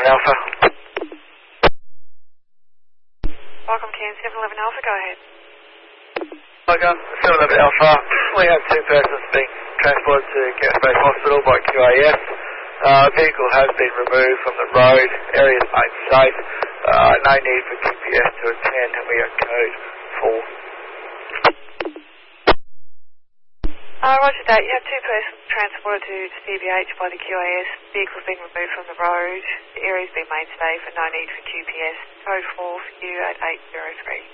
Alpha. Welcome to 711 Alpha, go ahead. Welcome, 711 Alpha. We have 2 persons being transported to Kemps Bay Hospital by QAS. Vehicle has been removed from the road. Area is made safe. No need for QPS to attend, and we are code 4. Roger that. You have 2 persons transported to CBH by the QAS. Vehicle's been removed from the road. The area's been made safe and no need for QPS. Code 4 for you at 803.